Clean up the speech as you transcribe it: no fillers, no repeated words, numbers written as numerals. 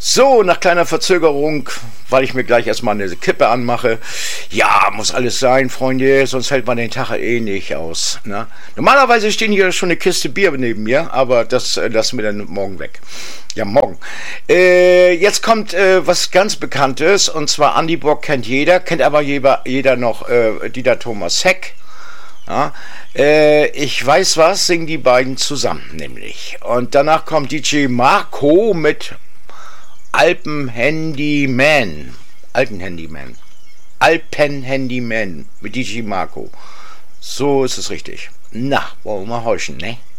So, nach kleiner Verzögerung, weil ich mir gleich erstmal eine Kippe anmache. Ja, muss alles sein, Freunde, sonst hält man den Tag eh nicht aus. Ne? Normalerweise stehen hier schon eine Kiste Bier neben mir, aber das lassen wir dann morgen weg. Ja, morgen. Jetzt kommt was ganz Bekanntes, und zwar Andy Borg kennt aber jeder noch Dieter Thomas Heck. Ja, ich weiß was, singen die beiden zusammen nämlich. Und danach kommt DJ Marco mit Alpenhandyman mit DJ Marco. So ist es richtig. Na, wollen wir mal horchen, ne?